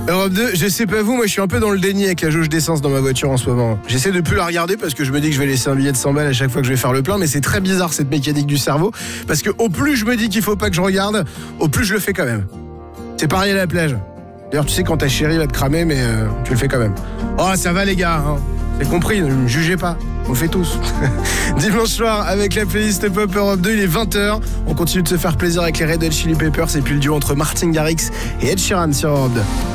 Europe 2, je sais pas vous, moi je suis un peu dans le déni avec la jauge d'essence dans ma voiture en ce moment. J'essaie de plus la regarder parce que je me dis que je vais laisser un billet de 100 balles à chaque fois que je vais faire le plein, mais c'est très bizarre cette mécanique du cerveau, parce que au plus je me dis qu'il faut pas que je regarde, au plus je le fais quand même. C'est pareil à la plage. D'ailleurs, tu sais quand ta chérie va te cramer, mais tu le fais quand même. Oh, ça va les gars, hein. C'est compris, ne me jugez pas. On le fait tous. Dimanche soir, avec la playlist Pop Europe 2, il est 20h. On continue de se faire plaisir avec les Red Hot Chili Peppers et puis le duo entre Martin Garrix et Ed Sheeran sur Europe 2.